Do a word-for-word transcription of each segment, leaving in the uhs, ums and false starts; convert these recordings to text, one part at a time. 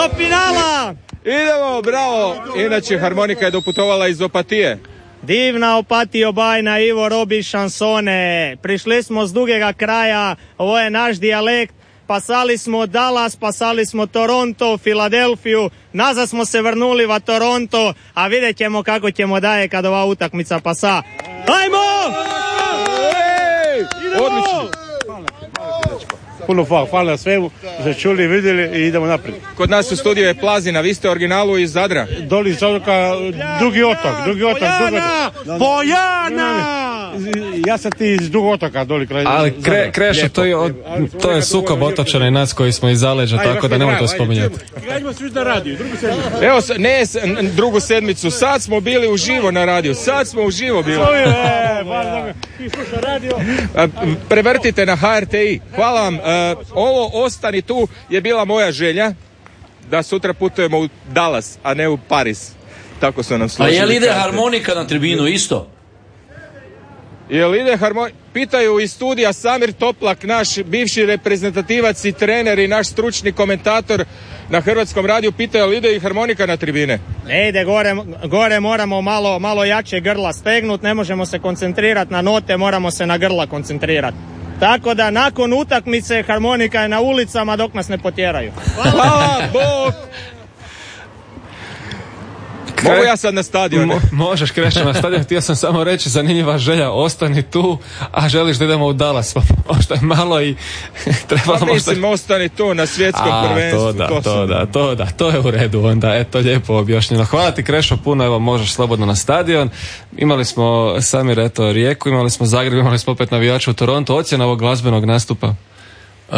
Do finala! Idemo, bravo! Inače, harmonika je doputovala iz Opatije. Divna Opatija, bajna, Ivo Robi, šansone. Prišli smo s dugega kraja, ovo je naš dijalekt. Pasali smo Dallas, pasali smo Toronto, Filadelfiju, nazad smo se vrnuli va Toronto, a vidjet ćemo kako ćemo daje kad ova utakmica pasa. Ajmo! Odlično! Puno hvala, hvala na svemu, se čuli, vidjeli i idemo naprijed. Kod nas u studiju je Plazina, vi ste originalu iz Zadra. Doli iz Zadra, Dugi otok, Dugi otok, Bojana! Bojana! Ja sam ti iz Dugog otoka doli kraj. Ali kre, Krešo, to je, od, to je sukob otočana i nas koji smo iz Zaleđa, tako da nemoj to spominjati. Ajmo svi na radiju, drugu sedmicu. Evo, ne drugu sedmicu, sad smo bili uživo na radiju, sad smo uživo bili. E, hvala, ti sluša radio. Prevrtite na H R T I. Hvala vam. Ovo ostani tu je bila moja želja da sutra putujemo u Dallas, a ne u Paris. Tako su nam složili. A je li ide harmonika na tribinu isto? Jel ide harmonika? Pitaju iz studija Samir Toplak, naš bivši reprezentativac i trener i naš stručni komentator na Hrvatskom radiju, pitaju jel ide i harmonika na tribine? Ne ide, gore, gore moramo malo, malo jače grla stegnut, ne možemo se koncentrirati na note, moramo se na grla koncentrirati. Tako da nakon utakmice harmonika je na ulicama dok nas ne potjeraju. Hvala Bog! Mogu ja sad na stadion? Mo, možeš, Krešo, na stadion. Htio sam samo reći, zanimljiva želja, ostani tu, a želiš da idemo u Dallas. Možda je malo i trebalo pa možda... mislim, ostani tu na svjetskom a, prvenstvu. To da, to, to da, to da, to je u redu onda, eto, lijepo objašnjeno. Hvala ti, Krešo, puno, evo, možeš slobodno na stadion. Imali smo Samir, eto, Rijeku, imali smo Zagreb, imali smo opet navijača u Toronto. Ocjena ovog glazbenog nastupa? E,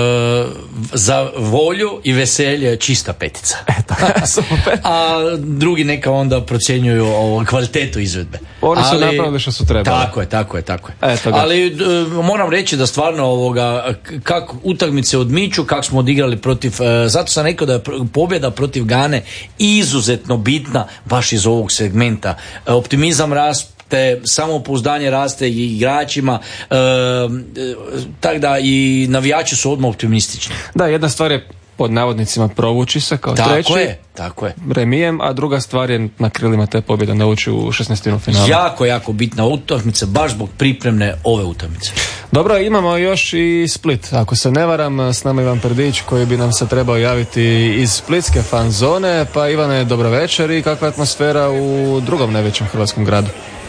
za volju i veselje čista petica. Eto, super. A drugi neka onda procjenjuju ovo, kvalitetu izvedbe. Oni su ali, napravili što su trebali. Tako je, tako je, tako je. Eto ali e, moram reći da stvarno ovoga, kako utakmice odmiču, kako smo odigrali protiv, e, zato sam rekao da je pobjeda protiv Gane izuzetno bitna baš iz ovog segmenta. E, optimizam raste, te samopouzdanje raste i igračima, e, tako da i navijači su odmah optimistični. Da, jedna stvar je pod navodnicima provući se kao tako treći, tako je, tako je. remijem, a druga stvar je na krilima te pobjede da ući u šesnaestinu finala. Jako, jako bitna utakmica, baš zbog pripremne ove utakmice. Dobro, imamo još i Split, ako se ne varam, s nama Ivan Perdić koji bi nam se trebao javiti iz splitske fan zone. Pa Ivane, dobro večer i kakva je atmosfera u drugom najvećem hrvatskom gradu?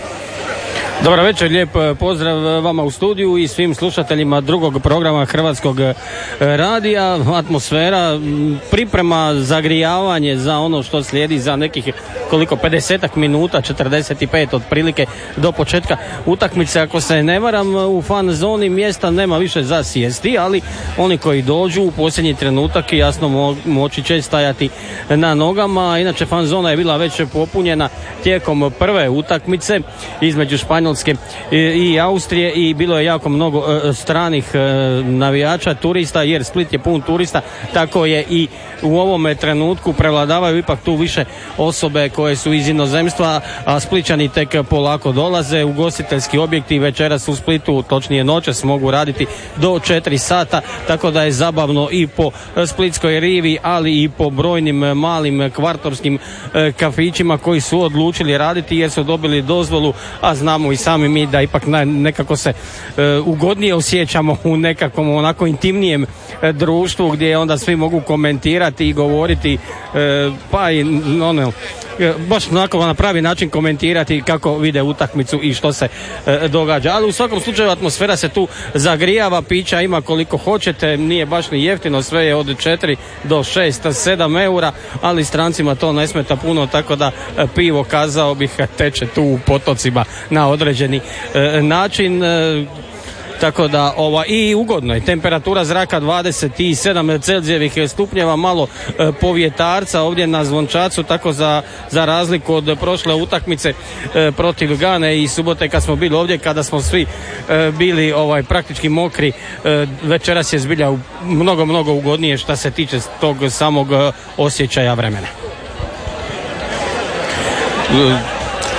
Dobar večer, lijep pozdrav vama u studiju i svim slušateljima drugog programa Hrvatskog radija. Atmosfera, priprema, zagrijavanje za ono što slijedi za nekih koliko pedesetak minuta, četrdeset pet otprilike do početka utakmice. Ako se ne varam, u fan zoni mjesta nema više za sjesti, ali oni koji dođu u posljednji trenutak jasno mo- moći će stajati na nogama. Inače, fan zona je bila već popunjena tijekom prve utakmice između Španjolske i Austrije i bilo je jako mnogo stranih navijača, turista, jer Split je pun turista, tako je i u ovome trenutku. Prevladavaju ipak tu više osobe koje su iz inozemstva, a Splićani tek polako dolaze. Ugostiteljski objekti večeras u Splitu, točnije noćas, mogu raditi do četiri sata, tako da je zabavno i po splitskoj rivi, ali i po brojnim malim kvartovskim kafićima koji su odlučili raditi jer su dobili dozvolu, a znamo i sami mi da ipak nekako se ugodnije osjećamo u nekakvom onako intimnijem društvu gdje onda svi mogu komentirati i govoriti, pa i ono, baš onako na pravi način komentirati kako vide utakmicu i što se e, događa. Ali u svakom slučaju atmosfera se tu zagrijava, pića ima koliko hoćete, nije baš ni jeftino, sve je od četiri do šest, sedam eura, ali strancima to ne smeta puno, tako da e, pivo, kazao bih, teče tu u potocima na određeni e, način. E, Tako da ova i ugodno je, temperatura zraka dvadeset sedam Celzijevih stupnjeva, malo e, povjetarca ovdje na Zvončacu, tako za, za razliku od prošle utakmice e, protiv Gane i subote kad smo bili ovdje, kada smo svi e, bili ovaj praktički mokri. E, večeras je zbilja mnogo, mnogo ugodnije što se tiče tog samog e, osjećaja vremena.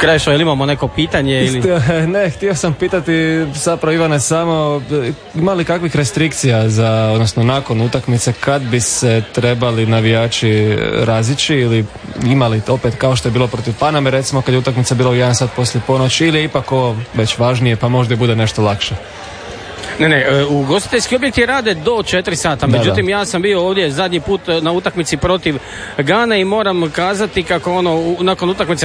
Krešo, ili imamo neko pitanje? Ili... Ne, htio sam pitati zapravo Ivane samo ima li kakvih restrikcija za, odnosno nakon utakmice kad bi se trebali navijači razići ili imali opet kao što je bilo protiv Paname recimo kad je utakmica bila u jedan sat poslije ponoći ili ipak ovo već važnije pa možda i bude nešto lakše? Ne, ne, ugostiteljski objekti rade do četiri sata, međutim da, da. Ja sam bio ovdje zadnji put na utakmici protiv Gane i moram kazati kako ono, nakon utakmice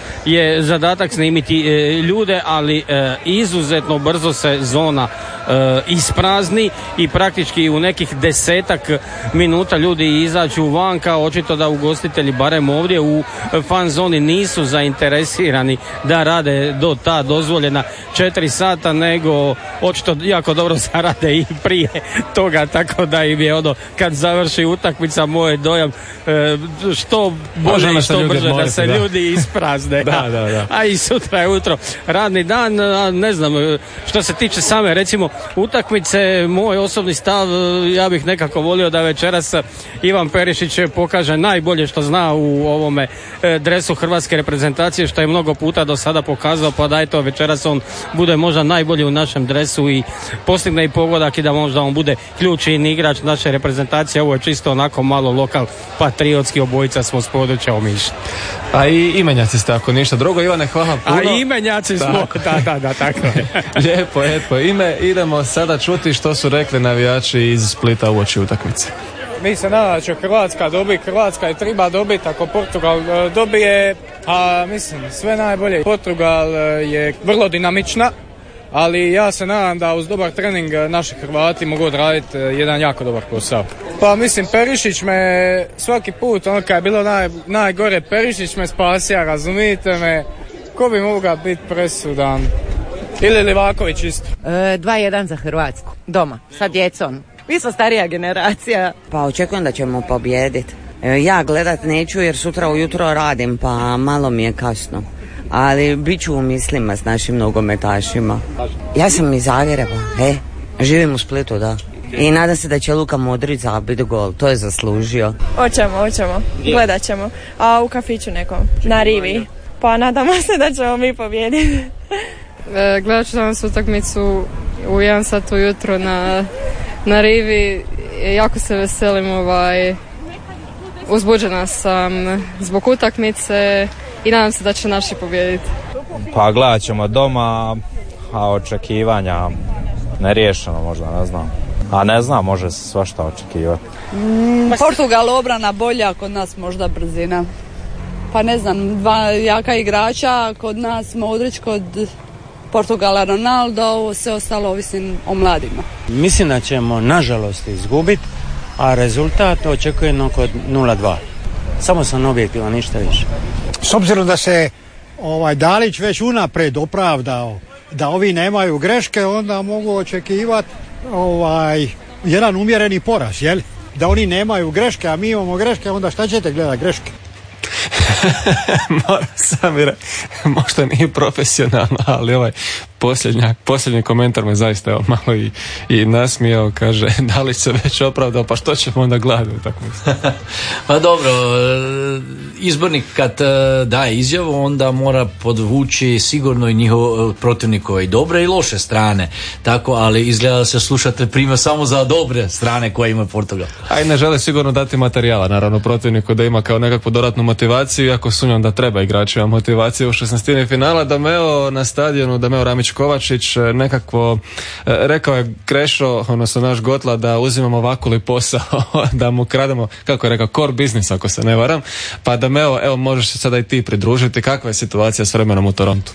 je zadatak snimiti e, ljude, ali e, izuzetno brzo se zona e, isprazni i praktički u nekih desetak minuta ljudi izađu vanka, očito da ugostitelji barem ovdje u fan zoni nisu zainteresirani da rade do ta dozvoljena četiri sata, nego očito jako dobro zarade i prije toga, tako da im je ono kad završi utakmica moj dojam e, što bolje i što brže da se da. ljudi isprazne. da, da, da. A i sutra je jutro radni dan, a ne znam što se tiče same recimo utakmice, moj osobni stav, ja bih nekako volio da večeras Ivan Perišić pokaže najbolje što zna u ovome dresu hrvatske reprezentacije, što je mnogo puta do sada pokazao, pa da eto večeras on bude možda najbolji u našem dresu i postigne i pogodak i da možda on bude ključni igrač naše reprezentacije. Ovo je čisto onako malo lokal patriotski, obojica smo s područja Omiša. A i imenjaci ste ako ništa drugo. Ivane, hvala puno. A i imenjaci smo, da, da, da, tako je. Lijepo, lijepo ime. Idemo sada čuti što su rekli navijači iz Splita uoči utakmice. Mi se nadamo da će Hrvatska dobiti, Hrvatska je treba dobiti ako Portugal dobije, a mislim sve najbolje. Portugal je vrlo dinamična, ali ja se nadam da uz dobar trening naši Hrvati mogu odraditi jedan jako dobar posao. Pa mislim, Perišić me svaki put, ono kad je bilo naj, najgore, Perišić me spasija, razumijete me, ko bi mogao biti presudan? Ili Livaković isto? E, dva jedan za Hrvatsku, doma, sa djecom. Mi smo starija generacija. Pa očekujem da ćemo pobijediti. Ja gledat neću jer sutra ujutro radim, pa malo mi je kasno. Ali bit ću u mislima s našim nogometašima. Ja sam iz Zagreba, e, živim u Splitu, da. I nadam se da će Luka Modrić zabiti gol, to je zaslužio. Hoćemo, hoćemo, gledat ćemo. A u kafiću nekom, na rivi. Pa nadamo se da ćemo mi pobijediti. E, gledat ću danas utakmicu u jedan sat ujutro na, na rivi. Jako se veselim, ovaj, uzbuđena sam zbog utakmice i nadam se da će naši pobijediti. Pa gledat ćemo doma, a očekivanja neriješeno možda, ne znam. A ne znam, može se svašta očekivati. Mm, Portugal obrana bolja, kod nas možda brzina. Pa ne znam, dva jaka igrača, kod nas Modrić, kod Portugala Ronaldo, ovo sve ostalo ovisi o mladima. Mislim da ćemo nažalost izgubiti, a rezultat očekujemo kod nula dva. Samo sam objektivan, ništa više. S obzirom da se ovaj Dalić već unaprijed opravdao da ovi nemaju greške, onda mogu očekivati ovaj jedan umjereni poraz, jel? Da oni nemaju greške, a mi imamo greške, onda šta ćete gledati greške? Moram sam i možda nije profesionalno, ali ovaj posljednja, posljednji komentar me zaista evo, malo i, i nasmijao, kaže da li se već opravdao, pa što ćemo onda gledati u takvom. Pa dobro, izbornik kad daje izjavu onda mora podvući sigurno i njihov protivnikove i dobre i loše strane, tako, ali izgleda da se slušate prima samo za dobre strane koje ima Portugal. A i ne žele sigurno dati materijala, naravno protivniku da ima kao nekakvu dodatnu motivaciju, iako sumnjam da treba igračima motivaciju u šesnaestini finala. Dameo na stadionu, Dameo Ramić Kovačić nekakvo, rekao je Krešo, odnosno naš Gotla, da uzimamo ovakuli posao, da mu krademo, kako je rekao, core business ako se ne varam, pa Dameo, evo možeš se sada i ti pridružiti, kakva je situacija s vremenom u Torontu?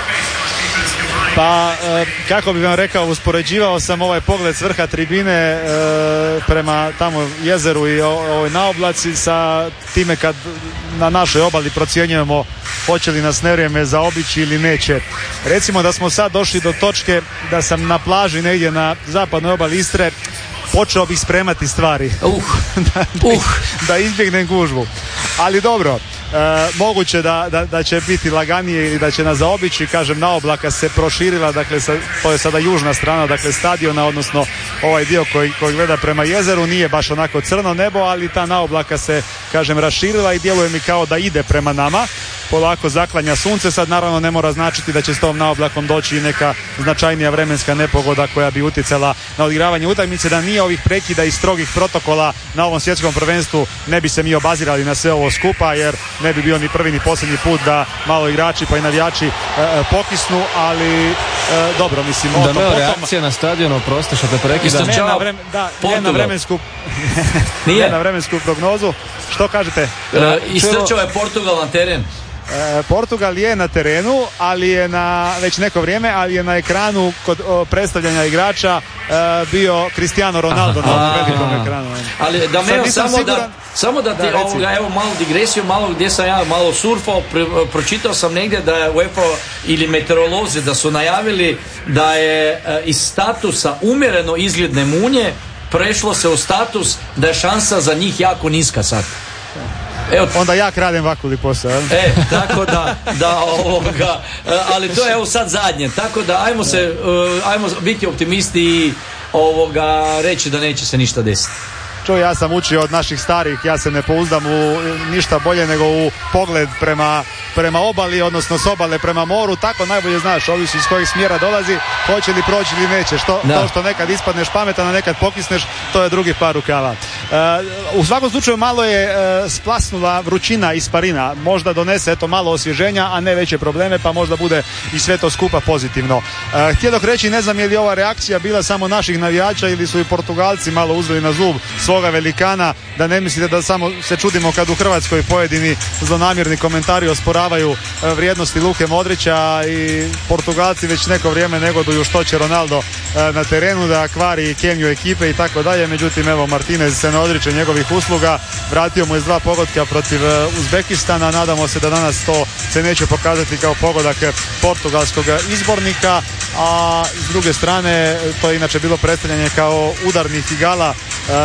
Pa, kako bih vam rekao, uspoređivao sam ovaj pogled s vrha tribine prema tamo jezeru i ovoj naoblaci sa time kad na našoj obali procjenjujemo hoće li nas nevrijeme zaobići ili neće. Recimo da smo sad došli do točke da sam na plaži negdje na zapadnoj obali Istre, počeo bih spremati stvari. Uh, da, da, uh. da izbjegnem gužvu. Ali dobro, moguće da, da, da će biti laganije i da će nas zaobići. Kažem, naoblaka se proširila, dakle sa, to je sada južna strana, dakle stadiona, odnosno ovaj dio koji, koji gleda prema jezeru, nije baš onako crno nebo, ali ta naoblaka se, kažem, raširila i djeluje mi kao da ide prema nama. Polako zaklanja sunce, sad naravno ne mora značiti da će s tom naoblakom doći i neka značajnija vremenska nepogoda koja bi utjecala na odigravanje utakmice. Da nije ovih prekida i strogih protokola na ovom svjetskom prvenstvu, ne bi se mi obazirali na sve ovo skupa, jer ne bi bio ni prvi ni posljednji put da malo igrači pa i navijači e, pokisnu, ali e, dobro, mislim, da me reakcija na stadionu, prosto što te prekida. Da, ne na, vrem, da, ne na vremensku nije na vremensku prognozu. Što kažete? E, Istrčao je Portugal na teren. E, Portugal je na terenu, ali je na već neko vrijeme, ali je na ekranu kod o, predstavljanja igrača e, bio Cristiano Ronaldo na ovom velikom ekranu. Ali da me samo siguran... da samo da ti da, ovoga, evo malo digresiju, malo gdje sam ja malo surfao, pre, pročitao sam negdje da je UEFA ili meteorolozi da su najavili da je e, iz statusa umjereno izgledne munje prešlo se u status da je šansa za njih jako niska sad. Evo, onda ja kradem vakuli posao. E, tako da, da ovoga, ali to je evo sad zadnje, tako da ajmo se, ajmo biti optimisti i ovoga reći da neće se ništa desiti. Čuj, ja sam učio od naših starih, ja se ne pouzdam u ništa bolje nego u pogled prema, prema obali, odnosno s obale prema moru, tako najbolje znaš, ovisi iz kojih smjera dolazi, hoće li proći ili neće. Što, to što nekad ispadneš pametan, a nekad pokisneš, to je drugi par rukava. Uh, u svakom slučaju malo je uh, splasnula vrućina iz Parina, možda donese eto malo osvježenja, a ne veće probleme, pa možda bude i sve to skupa pozitivno. Uh, htjedoh reći, ne znam je li ova reakcija bila samo naših navijača ili su i Portugalci malo uzeli na zub svoga velikana, da ne mislite da samo se čudimo kad u Hrvatskoj pojedini zlonamjerni komentari osporavaju vrijednosti Luke Modrića i Portugalci već neko vrijeme negoduju što će Ronaldo na terenu, da kvari kemiju ekipe i tako dalje. Međutim, evo, Martinez se ne odriče njegovih usluga, vratio mu je dva pogotka protiv Uzbekistana, nadamo se da danas to se neće pokazati kao pogodak portugalskog izbornika, a s druge strane to je inače bilo predstavljanje kao udarnih igala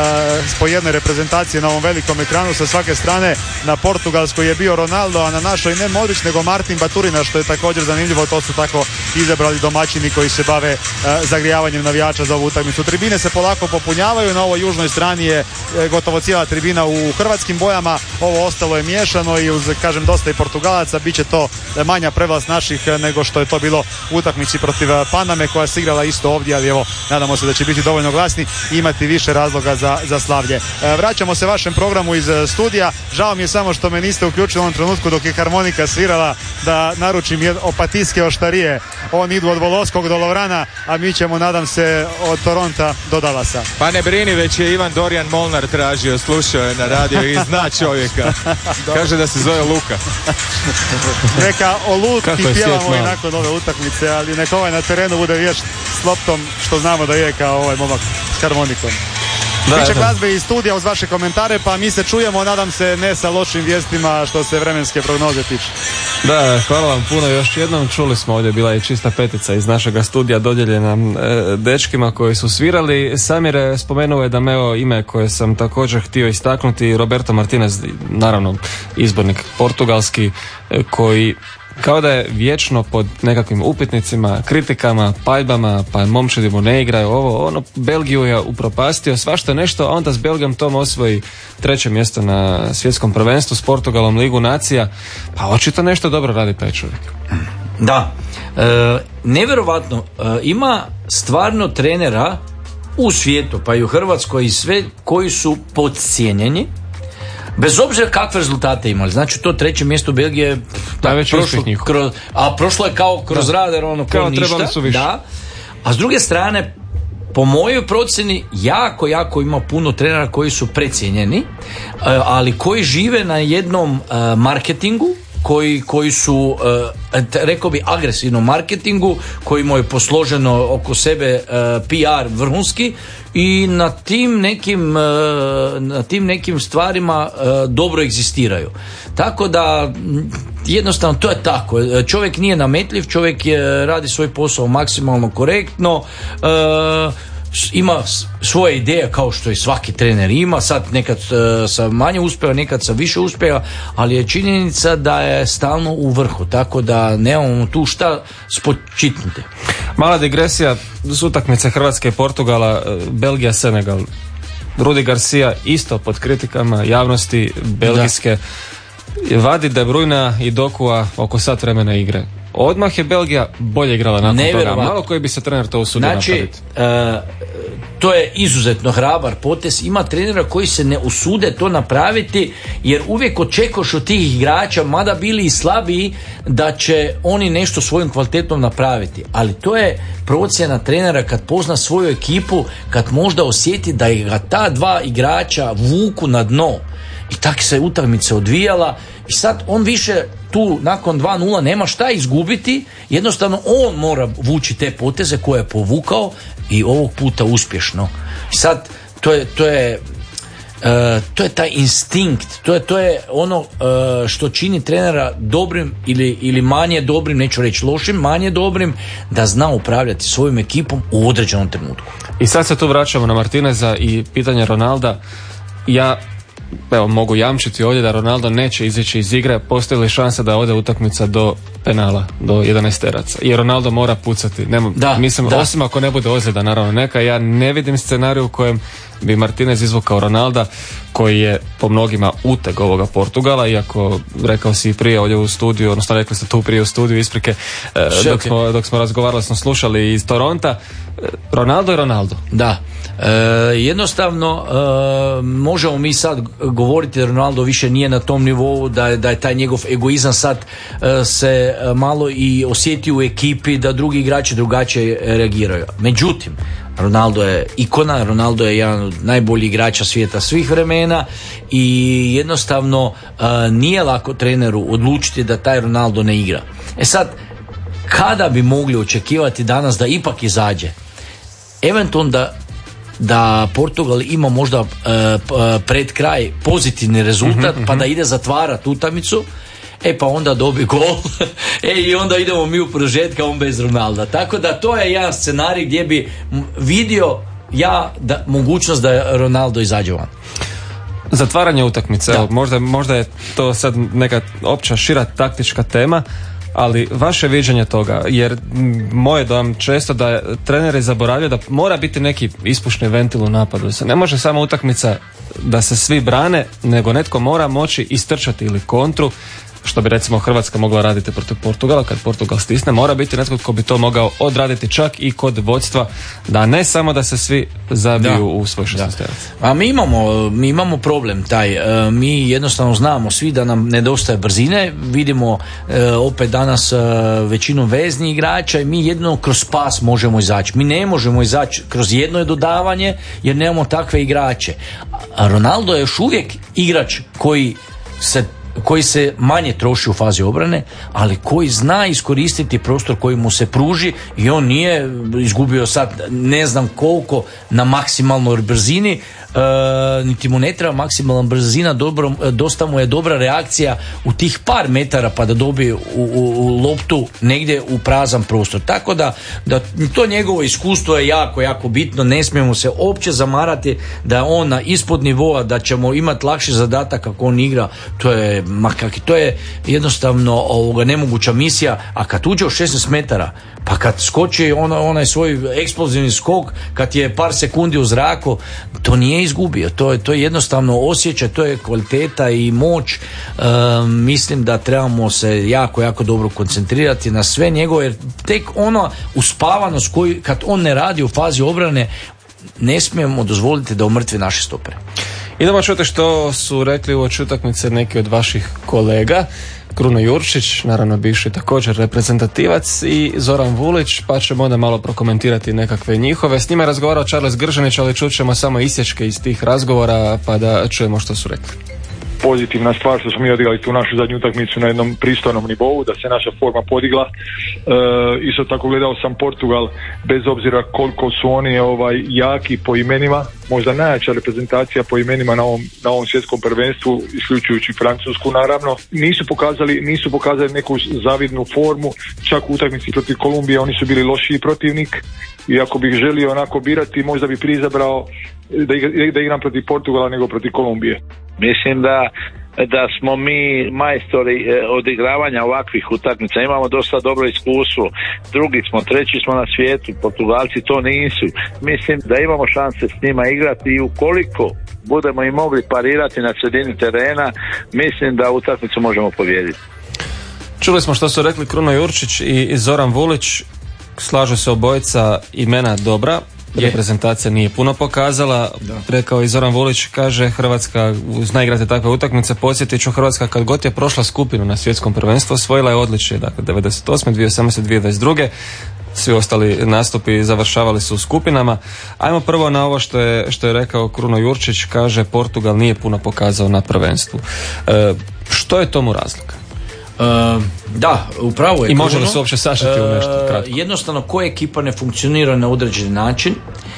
po jednoj reprezentaciji na ovom velikom ekranu. Sa svake strane na portugalskoj je bio Ronaldo, a na našoj ne Modrić nego Martin Baturina, što je također zanimljivo. To su tako izabrali domaćini koji se bave uh, zagrijavanjem navijača za ovu utakmicu. Tribine se polako popunjavaju, na ovoj južnoj strani je e, gotovo cijela tribina u hrvatskim bojama, ovo ostalo je miješano i uz, kažem, dosta i Portugalaca. Biće to manja prevlast naših nego što je to bilo u utakmici protiv Paname koja se igrala isto ovdje, ali evo, nadamo se da će biti dovoljno glasni i imati više razloga za, za slavlje. Vraćamo se vašem programu iz studija. Žao mi je samo što me niste uključili u ovom trenutku dok je harmonika svirala, da naručim jed, opatijske oštarije. On idu od Volovskog do Lovrana, a mi ćemo, nadam se, od Toronta do Dallasa. Pa ne brini, već je Ivan Dorijan Molnar tražio, slušao je na radio i zna čovjeka. Kaže da se zove Luka. Neka o Luki pjevamo i nakon ove utakmice, ali neka ovaj na terenu bude vješt s loptom, što znamo da je kao ovaj momak s harmonikom. Biće glazbe iz studija uz vaše komentare, pa mi se čujemo, nadam se, ne sa lošim vijestima što se vremenske prognoze tiče. Da, hvala vam puno još jednom. Čuli smo, ovdje bila i čista petica iz našega studija dodijeljena e, dečkima koji su svirali. Samir je spomenuo je da me evo ime koje sam također htio istaknuti, Roberto Martinez, naravno izbornik portugalski, e, koji kao da je vječno pod nekakvim upitnicima, kritikama, paljbama, pa momčadi mu ne igraju ovo, ono, Belgiju je upropastio, svašta nešto, a onda s Belgijom tom osvoji treće mjesto na svjetskom prvenstvu, s Portugalom Ligu nacija, pa očito nešto dobro radi taj čovjek. Da, e, nevjerovatno, e, ima stvarno trenera u svijetu, pa i u Hrvatskoj i sve, koji su podcijenjeni, bez obzira kakve rezultate imali. Znači to treće mjesto Belgije tak, prošlo, kroz, a prošlo je kao kroz da. radar, ono kao, kao ništa. Su više. Da. A s druge strane, po mojoj procjeni, jako, jako ima puno trenera koji su precijenjeni, ali koji žive na jednom marketingu, koji, koji su, rekao bi, agresivnom marketingu, koji mu je posloženo oko sebe P R vrhunski i na tim nekim, na tim nekim stvarima dobro egzistiraju. Tako da, jednostavno, to je tako. Čovjek nije nametljiv, čovjek je, radi svoj posao maksimalno korektno, ima svoje ideje kao što i svaki trener ima, sad nekad uh, sa manje uspjeha, nekad sa više uspjeha, ali je činjenica da je stalno u vrhu, tako da nemamo tu šta spočitnuti. Mala digresija s utakmice Hrvatske i Portugala, Belgija, Senegal. Rudi Garcia isto pod kritikama javnosti belgijske. Da. Vadi De Bruyne i Dokua oko sat vremena igre. Odmah je Belgija bolje igrala nakon toga. Malo koji bi se trener to usudio znači, napraviti. Uh, to je izuzetno hrabar potez. Ima trenera koji se ne usude to napraviti, jer uvijek očekuješ od tih igrača, mada bili i slabiji, da će oni nešto svojim kvalitetom napraviti. Ali to je procjena trenera kad pozna svoju ekipu, kad možda osjeti da ga ta dva igrača vuku na dno. I tako se utakmica odvijala i sad on više tu nakon dva nula nema šta izgubiti, jednostavno on mora vući te poteze koje je povukao i ovog puta uspješno. I sad to je, to je Uh, to je taj instinkt, to je, to je ono uh, što čini trenera dobrim ili, ili manje dobrim, neću reći lošim, manje dobrim, da zna upravljati svojim ekipom u određenom trenutku. I sad se tu vraćamo na Martineza i pitanje Ronalda. Ja evo mogu jamčiti ovdje da Ronaldo neće izići iz igre. Postoji li šansa da ode utakmica do penala, do jedanaesteraca? I Ronaldo mora pucati. Nema, da, mislim, da. Osim ako ne bude ozljeda, naravno neka. Ja ne vidim scenariju u kojem bi Martinez izvukao Ronalda, koji je po mnogima uteg ovoga Portugala, iako rekao si i prije ovdje u studiju, odnosno rekli ste tu prije u studiju, isprike, dok smo, dok smo razgovarali, smo slušali iz Toronta. Ronaldo je Ronaldo. Da. E, jednostavno e, možemo mi sad govoriti da Ronaldo više nije na tom nivou, da je, da je taj njegov egoizam sad e, se malo i osjeti u ekipi, da drugi igrači drugačije reagiraju. Međutim, Ronaldo je ikona, Ronaldo je jedan od najboljih igrača svijeta svih vremena i jednostavno uh, nije lako treneru odlučiti da taj Ronaldo ne igra. E sad, kada bi mogli očekivati danas da ipak izađe? Eventualno da, da Portugal ima možda uh, pred kraj pozitivni rezultat, uh-huh, pa da ide zatvarati utakmicu, e pa onda dobi gol e i onda idemo mi u produžetka, on bez Ronalda. Tako da to je jedan scenarij gdje bi vidio ja da, mogućnost da Ronaldo izađe van. Zatvaranje utakmice, evo, možda, možda je to sad neka opća šira taktička tema, ali vaše viđenje toga, jer moje dojam često da treneri zaboravljaju da mora biti neki ispušni ventil u napadu. Se ne može samo utakmica da se svi brane, nego netko mora moći istrčati ili kontru, što bi recimo Hrvatska mogla raditi protiv Portugala. Kad Portugal stisne, mora biti netko tko bi to mogao odraditi čak i kod vodstva, da ne samo da se svi zabiju da. u svoj šesnaesterac. A mi imamo, mi imamo problem taj, e, mi jednostavno znamo svi da nam nedostaje brzine, vidimo e, opet danas e, većinu veznih igrača i mi jedino kroz pas možemo izaći. Mi ne možemo izaći kroz jedno dodavanje jer nemamo takve igrače. A Ronaldo je još uvijek igrač koji se koji se manje troši u fazi obrane, ali koji zna iskoristiti prostor koji mu se pruži i on nije izgubio sad ne znam koliko na maksimalnoj brzini, e, niti mu ne treba maksimalna brzina, dobro, dosta mu je dobra reakcija u tih par metara pa da dobije u, u, u loptu negdje u prazan prostor. Tako da, da to njegovo iskustvo je jako, jako bitno, ne smijemo se uopće zamarati da je on na ispod nivoa, da ćemo imati lakši zadatak kako on igra, to je ma kaki, to je jednostavno ovoga nemoguća misija, a kad uđe u šesnaest metara, pa kad skoči ona, onaj svoj eksplozivni skok, kad je par sekundi u zraku, to nije izgubio, to je, to je jednostavno osjećaj, to je kvaliteta i moć. E, mislim da trebamo se jako, jako dobro koncentrirati na sve njegove, jer tek ona uspavanost koju, kad on ne radi u fazi obrane, ne smijemo dozvoliti da umrtvi naše stopere. Idemo čuti što su rekli u oči utakmice neki od vaših kolega. Kruno Jurčić, naravno bivši također reprezentativac, i Zoran Vulić, pa ćemo onda malo prokomentirati nekakve njihove. S njima je razgovarao Charles Gržanić, ali čut ćemo samo isječke iz tih razgovora pa da čujemo što su rekli. pozitivna stvar što smo mi odigrali tu našu zadnju utakmicu na jednom pristojnom nivou, da se naša forma podigla. E, isto tako gledao sam Portugal, bez obzira koliko su oni ovaj jaki po imenima, možda najjača reprezentacija po imenima na ovom, na ovom svjetskom prvenstvu, isključujući Francusku naravno. Nisu pokazali, nisu pokazali neku zavidnu formu, čak u utakmici protiv Kolumbije oni su bili lošiji protivnik i ako bih želio onako birati, možda bi prije izabrao da, da igram protiv Portugala nego protiv Kolumbije. Mislim da da smo mi majstori odigravanja ovakvih utakmica, imamo dosta dobro iskustvo, drugi smo, treći smo na svijetu, Portugalci to nisu. Mislim da imamo šanse s njima igrati i ukoliko budemo i mogli parirati na sredini terena, mislim da utakmicu možemo pobijediti. Čuli smo što su rekli Kruno Jurčić i Zoran Vulić, slažu se obojica, imena dobra. Reprezentacija nije puno pokazala, da. Rekao i Zoran Vulić, kaže Hrvatska zna igrati takve utakmice. Podsjetit ću, Hrvatska kad god je prošla skupinu na svjetskom prvenstvu osvojila je odličje, dakle devedeset osme, dvije tisuće osamnaeste, dvije tisuće dvadeset druge svi ostali nastupi završavali su u skupinama. Ajmo prvo na ovo što je, što je rekao Kruno Jurčić, kaže Portugal nije puno pokazao na prvenstvu. E, što je tomu razlika? Uh, da, upravo je. I može li se uopće sažeti u nešto kratko? Uh, jednostavno, koja ekipa ne funkcionira na određeni način,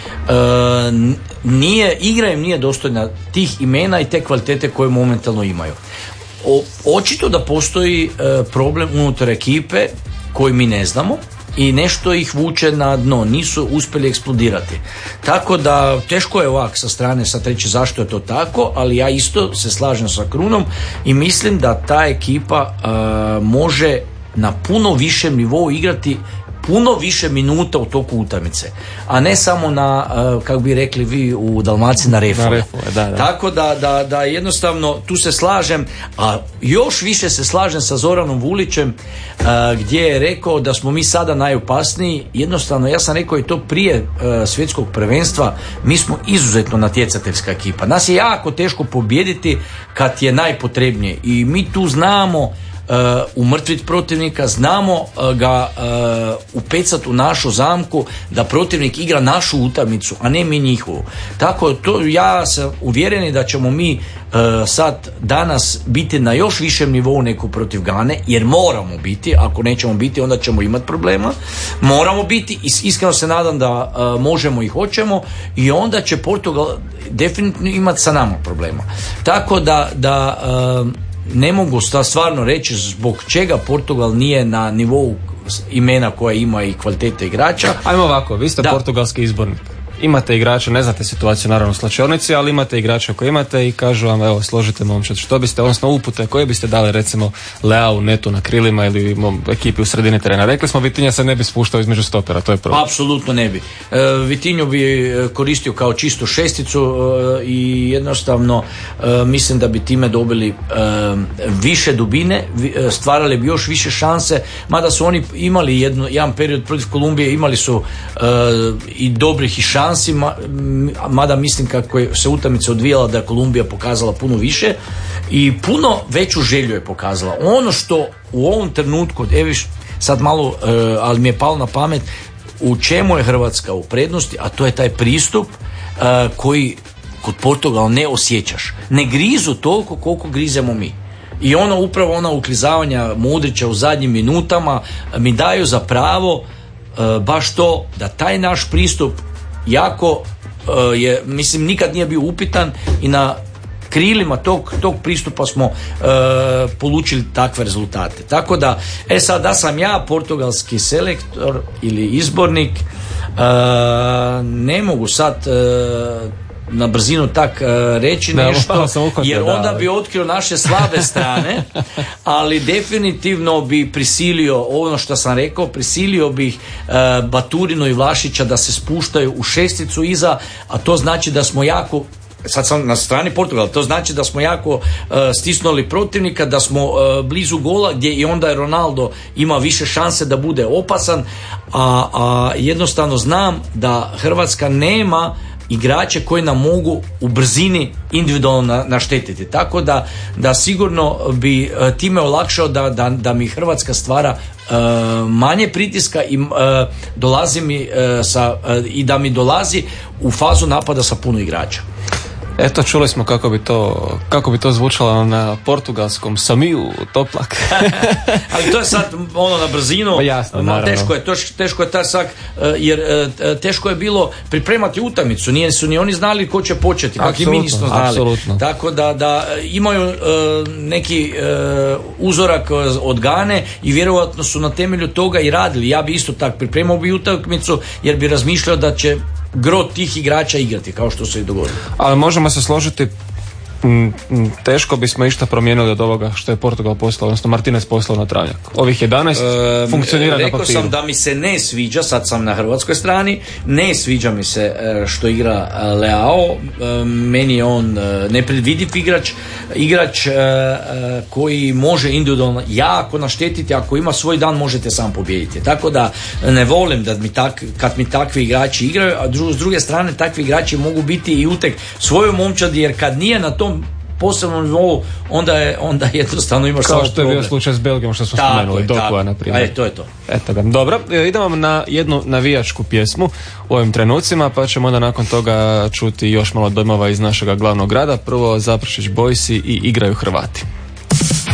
uh, nije, igra im nije dostojna tih imena i te kvalitete koje momentalno imaju. O, očito da postoji uh, problem unutar ekipe koji mi ne znamo i nešto ih vuče na dno, nisu uspjeli eksplodirati. Tako da teško je ovak sa strane sad reći zašto je to tako, ali ja isto se slažem sa Krunom i mislim da ta ekipa uh, može na puno višem nivou igrati puno više minuta u toku utakmice, a ne samo na, uh, kako bi rekli vi u Dalmaciji, na refove. Da, da. Tako da, da, da jednostavno tu se slažem, a još više se slažem sa Zoranom Vulićem uh, gdje je rekao da smo mi sada najopasniji. Jednostavno, ja sam rekao i to prije uh, svjetskog prvenstva, mi smo izuzetno natjecateljska ekipa. Nas je jako teško pobijediti kad je najpotrebnije i mi tu znamo Uh, umrtviti protivnika, znamo uh, ga uh, upecati u našu zamku, da protivnik igra našu utakmicu, a ne mi njihovu. Tako to ja sam uvjeren da ćemo mi uh, sad danas biti na još višem nivou nego protiv Gane, jer moramo biti, ako nećemo biti onda ćemo imati problema. Moramo biti i iskreno se nadam da uh, možemo i hoćemo i onda će Portugal definitivno imati sa nama problema. Tako da, da uh, ne mogu stvarno reći zbog čega Portugal nije na nivou imena koja ima i kvalitete igrača. Ajmo ovako, vi ste da. Portugalski izbornik. Imate igrače, ne znate situaciju naravno u slačionici, ali imate igrače koje imate i kažu vam, evo, složite momčad, što biste, odnosno upute koje biste dali recimo Leao, Netu na krilima ili ekipi u sredini terena. Rekli smo, Vitinja se ne bi spuštao između stopera, to je problem. Apsolutno ne bi. E, Vitinju bi koristio kao čistu šesticu e, i jednostavno e, mislim da bi time dobili e, više dubine, e, stvarali bi još više šanse, mada su oni imali jednu, jedan period protiv Kolumbije, imali su e, i dobrih i šansi, mada mislim kako je se utakmica odvijala da je Kolumbija pokazala puno više i puno veću želju je pokazala. Ono što u ovom trenutku, eviš sad malo, uh, ali mi je palo na pamet, u čemu je Hrvatska u prednosti, a to je taj pristup uh, koji kod Portugala ne osjećaš. Ne grizu toliko koliko grizemo mi. I ono, upravo ona uklizavanja Modrića u zadnjim minutama mi daju za pravo uh, baš to, da taj naš pristup jako uh, je, mislim, nikad nije bio upitan i na krilima tog, tog pristupa smo uh, polučili takve rezultate. Tako da, e sad, da sam ja portugalski selektor ili izbornik, uh, ne mogu sad uh, na brzinu tak uh, reći da, nešto, uhvatio, jer onda da, bi otkrio naše slabe strane, ali definitivno bi prisilio, ono što sam rekao, prisilio bih uh, Baturinu i Vlašića da se spuštaju u šesticu iza, a to znači da smo jako, sad sam na strani Portugala, to znači da smo jako uh, stisnuli protivnika, da smo uh, blizu gola, gdje i onda Ronaldo ima više šanse da bude opasan, a, a jednostavno znam da Hrvatska nema igrače koji nam mogu u brzini individualno naštetiti. Tako da, da sigurno bi time olakšao da, da, da mi Hrvatska stvara uh, manje pritiska i uh, dolazi mi uh, sa, uh, i da mi dolazi u fazu napada sa puno igrača. Eto, čuli smo kako bi to, kako bi to zvučalo na portugalskom Samiju Toplak. Ali to je sad ono na brzinu. Pa jasno, ma, naravno. teško je, to, teško je taj sak, jer e, teško je bilo pripremati utakmicu. Nije su ni oni znali ko će početi, kako i mi nismo znali. Apsolutno. Tako da, da imaju e, neki e, uzorak od Gane i vjerojatno su na temelju toga i radili. Ja bi isto tako pripremao bi utakmicu jer bi razmišljao da će gro tih igrača igrati, kao što se i dogodilo. Ali možemo se složiti, m, m, teško bismo išta promijenili od ovoga što je Portugal poslao, odnosno Martinez poslao na travnjak. Ovih jedanaest e, funkcionira na papiru. Rekao sam da mi se ne sviđa, sad sam na hrvatskoj strani, ne sviđa mi se što igra Leao, meni je on nepredvidiv igrač, igrač koji može individualno jako naštetiti, ako ima svoj dan možete sam pobijediti. Tako da ne volim da mi tak, kad mi takvi igrači igraju, a dru, s druge strane takvi igrači mogu biti i utek svojoj momčadi, jer kad nije na tom posebnom nivou, onda je onda jednostavno imaš samo problem. Kao što je bio slučaj s Belgijom što smo tako spomenuli, Dokua na primjer. Ajde, to je to. Eto ga. Dobro, idemo na jednu navijačku pjesmu u ovim trenucima, pa ćemo onda nakon toga čuti još malo dojmova iz našega glavnog grada. Prvo Zaprešić Boysi i Igraju Hrvati.